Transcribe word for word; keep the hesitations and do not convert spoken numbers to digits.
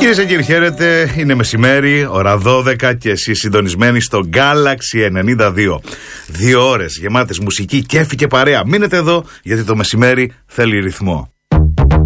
Κυρίες και κύριοι, χαίρετε. Είναι μεσημέρι, ώρα δώδεκα και εσείς συντονισμένοι στο Galaxy ενενήντα δύο. Δύο ώρες γεμάτες μουσική, κέφι και παρέα. Μείνετε εδώ, γιατί το μεσημέρι θέλει ρυθμό.